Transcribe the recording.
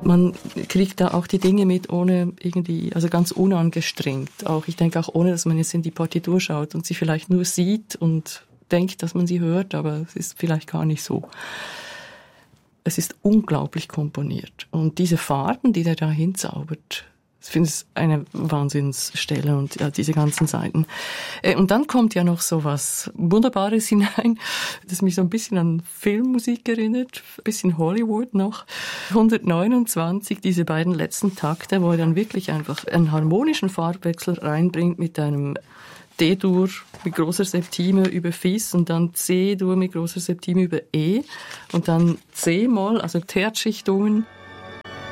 Man kriegt da auch die Dinge mit, ohne irgendwie, also ganz unangestrengt. Auch, ich denke auch ohne, dass man jetzt in die Partitur schaut und sie vielleicht nur sieht und denkt, dass man sie hört, aber es ist vielleicht gar nicht so. Es ist unglaublich komponiert. Und diese Farben, die der da hinzaubert, ich finde es eine Wahnsinnsstelle und ja, diese ganzen Seiten. Und dann kommt ja noch so was Wunderbares hinein, das mich so ein bisschen an Filmmusik erinnert, ein bisschen Hollywood noch. 129, diese beiden letzten Takte, wo er dann wirklich einfach einen harmonischen Farbwechsel reinbringt mit einem D-Dur mit großer Septime über Fis und dann C-Dur mit großer Septime über E und dann C-Moll, also Tertschichtungen